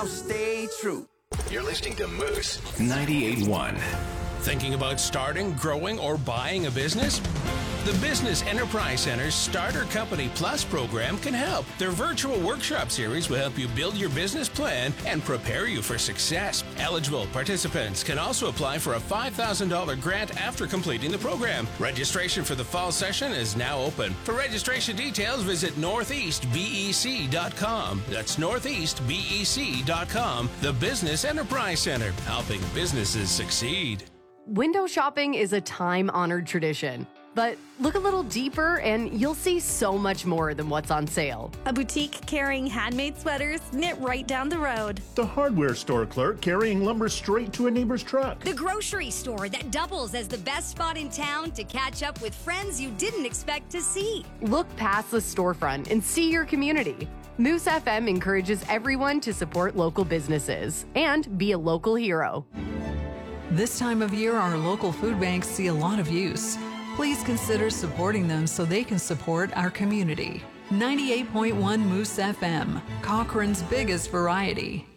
stay true. You're listening to Moose 98.1. Thinking about starting, growing, or buying a business? The Business Enterprise Center's Starter Company Plus program can help. Their virtual workshop series will help you build your business plan and prepare you for success. Eligible participants can also apply for a $5,000 grant after completing the program. Registration for the fall session is now open. For registration details, visit northeastbec.com. That's northeastbec.com. The Business Enterprise Center, helping businesses succeed. Window shopping is a time-honored tradition. But look a little deeper and you'll see so much more than what's on sale. A boutique carrying handmade sweaters knit right down the road. The hardware store clerk carrying lumber straight to a neighbor's truck. The grocery store that doubles as the best spot in town to catch up with friends you didn't expect to see. Look past the storefront and see your community. Moose FM encourages everyone to support local businesses and be a local hero. This time of year, our local food banks see a lot of use. Please consider supporting them so they can support our community. 98.1 Moose FM, Cochrane's biggest variety.